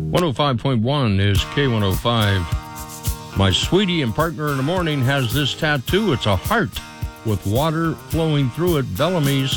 105.1 is K105. My sweetie and partner in the morning has this tattoo. It's a heart with water flowing through it. Bellamy's